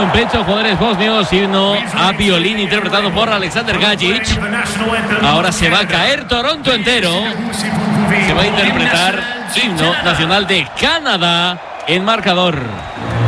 en pecho jugadores bosnios, himno a violín interpretado por Alexander Gajic. Ahora se va a caer Toronto entero. Se va a interpretar himno nacional de Canadá en marcador.